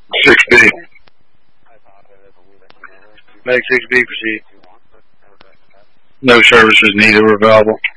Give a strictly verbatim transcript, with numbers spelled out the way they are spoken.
six B. Mag six B, proceed. No services needed or available.